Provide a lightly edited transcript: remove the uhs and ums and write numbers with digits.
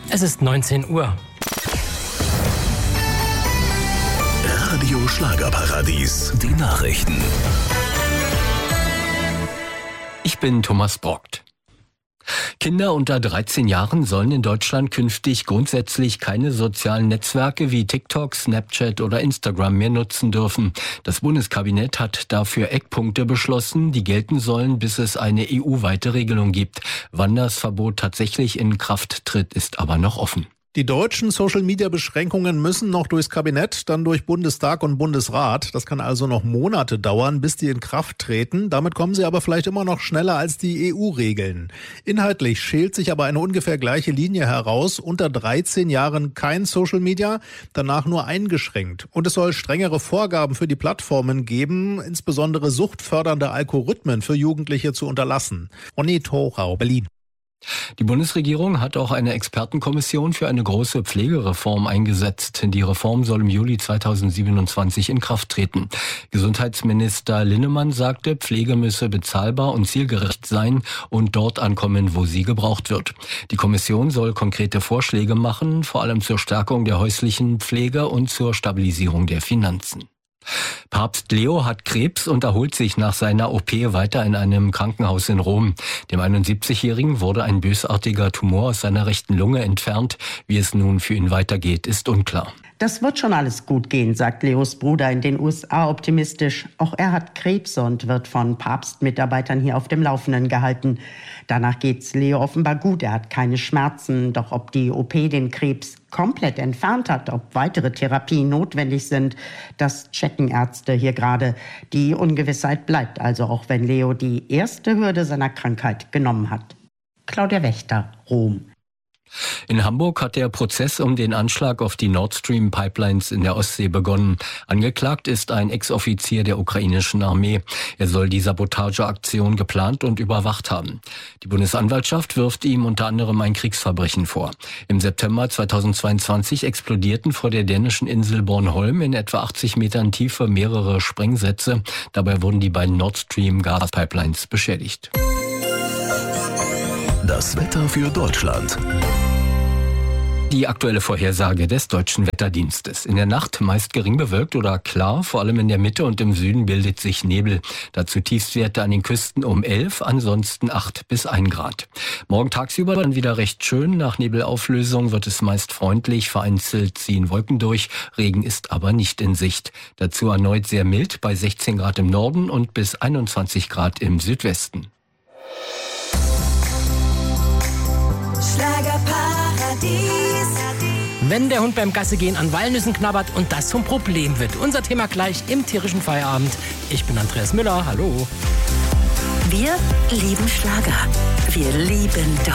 Es ist 19 Uhr. Radio Schlagerparadies, die Nachrichten. Ich bin Thomas Brockt. Kinder unter 13 Jahren sollen in Deutschland künftig grundsätzlich keine sozialen Netzwerke wie TikTok, Snapchat oder Instagram mehr nutzen dürfen. Das Bundeskabinett hat dafür Eckpunkte beschlossen, die gelten sollen, bis es eine EU-weite Regelung gibt. Wann das Verbot tatsächlich in Kraft tritt, ist aber noch offen. Die deutschen Social-Media-Beschränkungen müssen noch durchs Kabinett, dann durch Bundestag und Bundesrat. Das kann also noch Monate dauern, bis die in Kraft treten. Damit kommen sie aber vielleicht immer noch schneller als die EU-Regeln. Inhaltlich schält sich aber eine ungefähr gleiche Linie heraus. Unter 13 Jahren kein Social-Media, danach nur eingeschränkt. Und es soll strengere Vorgaben für die Plattformen geben, insbesondere suchtfördernde Algorithmen für Jugendliche zu unterlassen. Onni Thorau, Berlin. Die Bundesregierung hat auch eine Expertenkommission für eine große Pflegereform eingesetzt. Die Reform soll im Juli 2027 in Kraft treten. Gesundheitsminister Linnemann sagte, Pflege müsse bezahlbar und zielgerecht sein und dort ankommen, wo sie gebraucht wird. Die Kommission soll konkrete Vorschläge machen, vor allem zur Stärkung der häuslichen Pflege und zur Stabilisierung der Finanzen. Papst Leo hat Krebs und erholt sich nach seiner OP weiter in einem Krankenhaus in Rom. Dem 71-Jährigen wurde ein bösartiger Tumor aus seiner rechten Lunge entfernt. Wie es nun für ihn weitergeht, ist unklar. Das wird schon alles gut gehen, sagt Leos Bruder in den USA optimistisch. Auch er hat Krebs und wird von Papstmitarbeitern hier auf dem Laufenden gehalten. Danach geht's Leo offenbar gut. Er hat keine Schmerzen. Doch ob die OP den Krebs komplett entfernt hat, ob weitere Therapien notwendig sind, das checken Ärzte hier gerade. Die Ungewissheit bleibt also, auch wenn Leo die erste Hürde seiner Krankheit genommen hat. Claudia Wächter, Rom. In Hamburg hat der Prozess um den Anschlag auf die Nord Stream Pipelines in der Ostsee begonnen. Angeklagt ist ein Ex-Offizier der ukrainischen Armee. Er soll die Sabotageaktion geplant und überwacht haben. Die Bundesanwaltschaft wirft ihm unter anderem ein Kriegsverbrechen vor. Im September 2022 explodierten vor der dänischen Insel Bornholm in etwa 80 Metern Tiefe mehrere Sprengsätze. Dabei wurden die beiden Nord Stream Gaspipelines beschädigt. Das Wetter für Deutschland. Die aktuelle Vorhersage des Deutschen Wetterdienstes. In der Nacht meist gering bewölkt oder klar, vor allem in der Mitte und im Süden bildet sich Nebel. Dazu Tiefstwerte an den Küsten um 11, ansonsten 8 bis 1 Grad. Morgen tagsüber dann wieder recht schön. Nach Nebelauflösung wird es meist freundlich, vereinzelt ziehen Wolken durch. Regen ist aber nicht in Sicht. Dazu erneut sehr mild bei 16 Grad im Norden und bis 21 Grad im Südwesten. Schlagerparadies. Wenn der Hund beim Gassigehen an Walnüssen knabbert und das zum Problem wird. Unser Thema gleich im tierischen Feierabend. Ich bin Andreas Müller, hallo. Wir lieben Schlager. Wir lieben Deutschland.